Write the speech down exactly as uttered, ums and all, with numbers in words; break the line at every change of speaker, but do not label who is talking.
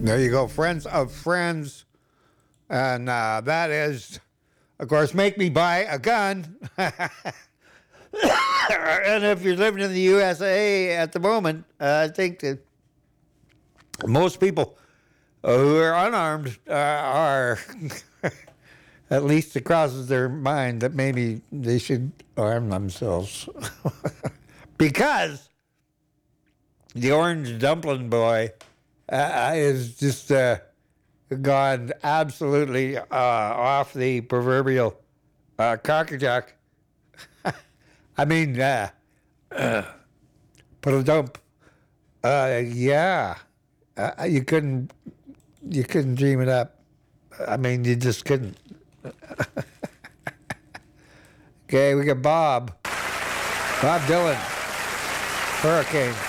There you go, friends of friends. And uh, that is, of course, make me buy a gun. And if you're living in the U S A at the moment, uh, I think that most people who are unarmed uh, are, at least it crosses their mind that maybe they should arm themselves. Because the orange dumpling boy uh, is just uh, gone absolutely uh, off the proverbial uh, crackerjack. I mean, uh, uh, put a dump. Uh, yeah, uh, you couldn't, you couldn't dream it up. I mean, you just couldn't. Okay, we got Bob, Bob Dylan, Hurricane.